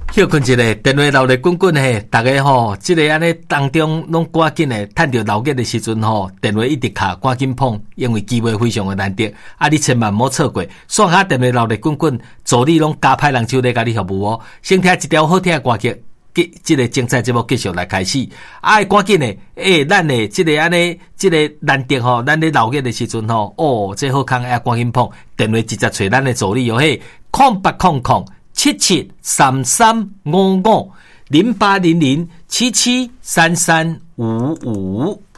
休困一下，电话闹得滚滚嘿，大家吼，这个安尼当中拢赶紧诶，趁着闹热的时阵吼，电话一直卡，赶紧碰，因为机会非常的难得，啊，你千万莫错过。线下电话闹得滚滚，助理拢加派人手来甲你服务哦。先听一条好听的歌曲，这个精彩节目继续来开始。啊，赶紧诶，咱诶，这个安尼，这个难得吼，咱咧闹热的时阵吼，哦，这好康啊，赶紧碰，电话直接找咱的助理哦嘿，08007733550800773355。